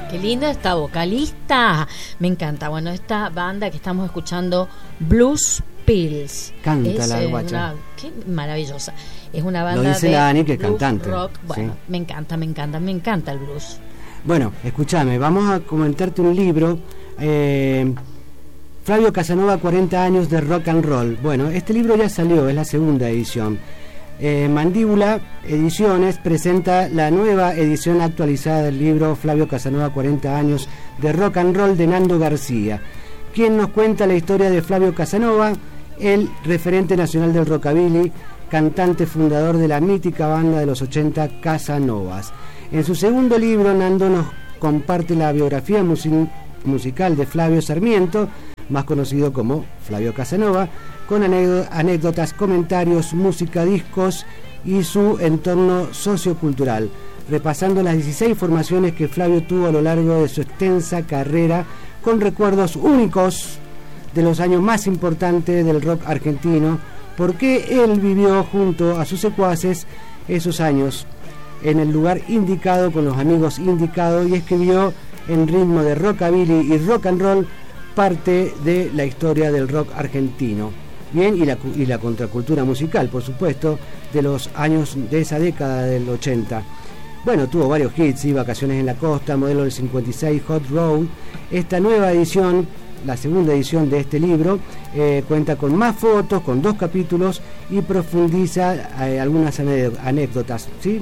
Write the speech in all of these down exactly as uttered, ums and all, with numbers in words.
Qué linda esta vocalista. Me encanta. Bueno, esta banda que estamos escuchando, Blues Pills. Canta es, la eh, guacha. una, qué maravillosa. Es una banda Lo dice de la Ani, que es blues cantante. rock. Bueno, Sí. me encanta, me encanta, me encanta el blues. Bueno, escúchame, vamos a comentarte un libro. Eh, Flavio Casanova, cuarenta años de rock and roll. Bueno, este libro ya salió, es la segunda edición. Eh, Mandíbula Ediciones presenta la nueva edición actualizada del libro Flavio Casanova, cuarenta años de rock and roll, de Nando García, quien nos cuenta la historia de Flavio Casanova, el referente nacional del rockabilly, cantante fundador de la mítica banda de los ochenta Casanovas. En su segundo libro, Nando nos comparte la biografía musi- musical de Flavio Sarmiento, más conocido como Flavio Casanova, con anécdotas, comentarios, música, discos y su entorno sociocultural, repasando las dieciséis formaciones que Flavio tuvo a lo largo de su extensa carrera, con recuerdos únicos de los años más importantes del rock argentino, porque él vivió junto a sus secuaces esos años en el lugar indicado, con los amigos indicados, y escribió en ritmo de rockabilly y rock and roll parte de la historia del rock argentino. Bien, y la, y la contracultura musical, por supuesto, de los años de esa década del ochenta. Bueno, tuvo varios hits, y Vacaciones en la Costa, Modelo del cincuenta y seis, Hot Road. Esta nueva edición, la segunda edición de este libro, eh, cuenta con más fotos, con dos capítulos, y profundiza eh, algunas anécdotas, ¿sí?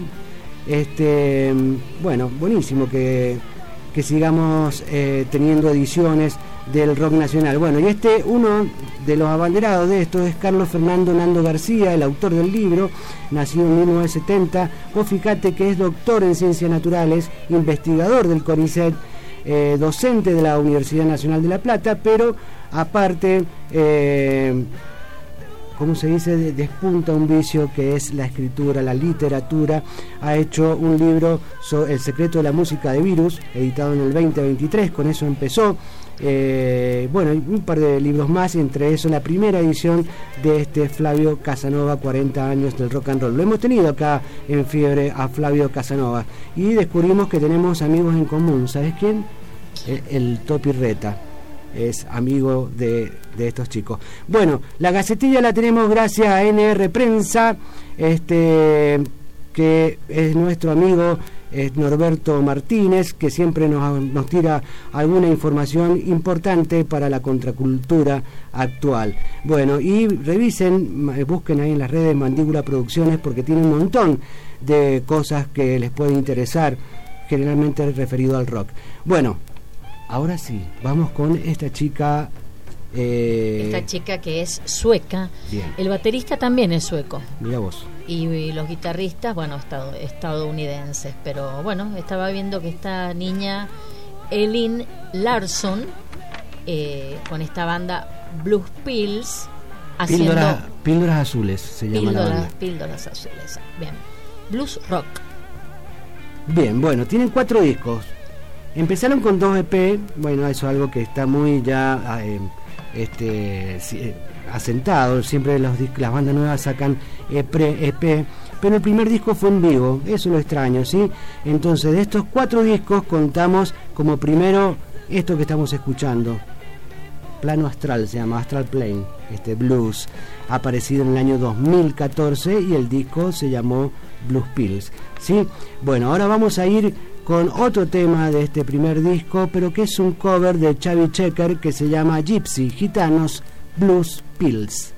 Este, bueno, buenísimo que, que sigamos eh, teniendo ediciones del rock nacional. Bueno, y este, uno de los abanderados de esto es Carlos Fernando Nando García, el autor del libro, nacido en mil novecientos setenta. Vos fíjate que es doctor en Ciencias Naturales, investigador del CONICET, eh, docente de la Universidad Nacional de La Plata, pero aparte, eh, ¿cómo se dice?, despunta un vicio que es la escritura, la literatura. Ha hecho un libro sobre El secreto de la música de Virus, editado en el veinte veintitrés, con eso empezó. Eh, bueno, un par de libros más, entre eso la primera edición de este Flavio Casanova, cuarenta años del rock and roll. Lo hemos tenido acá en Fiebre a Flavio Casanova, y descubrimos que tenemos amigos en común. ¿Sabes quién? El, el Topi Reta es amigo de, de estos chicos. Bueno, la gacetilla la tenemos gracias a N R Prensa, este, que es nuestro amigo es Norberto Martínez, que siempre nos, nos tira alguna información importante para la contracultura actual. Bueno, y revisen, busquen ahí en las redes Mandíbula Producciones, porque tiene un montón de cosas que les puede interesar, generalmente referido al rock. Bueno, ahora sí, vamos con esta chica. Eh... Esta chica que es sueca. Bien. El baterista también es sueco. Mira vos. Y, y los guitarristas, bueno, estad, estadounidenses. Pero bueno, estaba viendo que esta niña, Elin Larsson, eh, con esta banda Blues Pills, haciendo Píldoras, píldoras azules se llama píldoras, la banda. Píldoras azules. Bien. Blues rock. Bien, bueno, tienen cuatro discos. Empezaron con dos E P, bueno, eso es algo que está muy ya eh, este, eh, asentado. Siempre los, las bandas nuevas sacan E P, pero el primer disco fue en vivo, eso lo extraño, ¿sí? Entonces, de estos cuatro discos contamos como primero esto que estamos escuchando. Plano Astral se llama, Astral Plane, este blues, ha aparecido en el año dos mil catorce, y el disco se llamó Blues Pills, ¿sí? Bueno, ahora vamos a ir con otro tema de este primer disco, pero que es un cover de Chubby Checker, que se llama Gypsy, Gitanos, Blues Pills.